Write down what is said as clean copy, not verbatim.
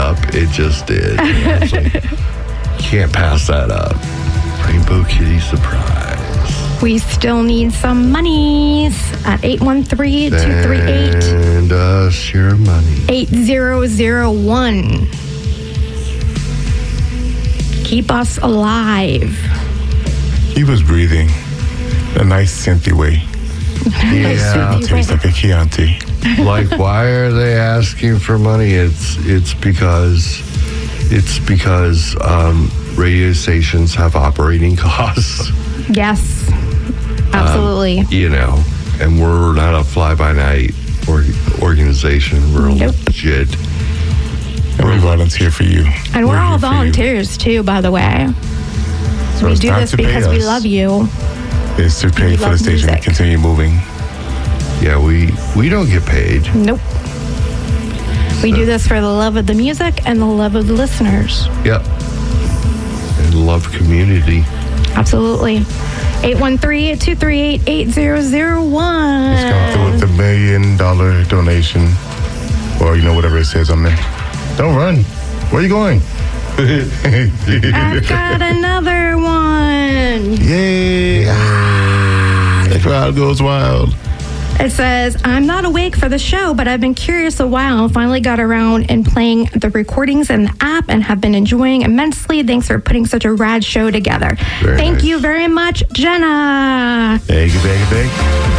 up. It just did. I was like, can't pass that up. Rainbow Kitty surprise. We still need some monies at 813-238. Send us your money. 8001. Keep us alive. He was breathing a nice synthy way. Yeah. Tastes like a Chianti. Like, why are they asking for money? It's because radio stations have operating costs. Yes, absolutely. And we're not a fly-by-night organization. We're legit. And we volunteer for you. And we're all volunteers too, by the way. So we do this because we love you. It's to pay for the station to continue moving. Yeah, we don't get paid. Nope. We do this for the love of the music and the love of the listeners. Yep. And love community. Absolutely. 813-238-8001. Let's come through with the $1 million donation. Or, whatever it says on there. Don't run. Where are you going? I've got another one. Yay. The crowd goes wild. It says, I'm not awake for the show, but I've been curious a while and finally got around and playing the recordings in the app and have been enjoying immensely. Thanks for putting such a rad show together. Thank you very much, Jenna. Thank you.